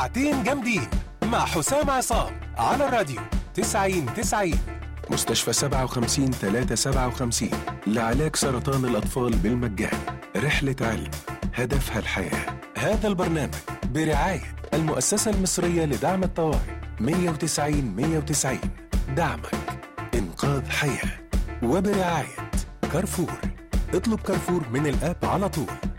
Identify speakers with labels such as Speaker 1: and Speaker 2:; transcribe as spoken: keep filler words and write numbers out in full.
Speaker 1: ساعتين جامدين مع حسام عصام على الراديو تسعين تسعين.
Speaker 2: مستشفى سبعة وخمسين ثلاثة سبعة وخمسين لعلاج سرطان الأطفال بالمجان. رحلة علم هدفها الحياة.
Speaker 1: هذا البرنامج برعاية المؤسسة المصرية لدعم الطوارئ مية وتسعين مية وتسعين. دعمك إنقاذ حياة. وبرعاية كارفور. اطلب كارفور من الآب على طول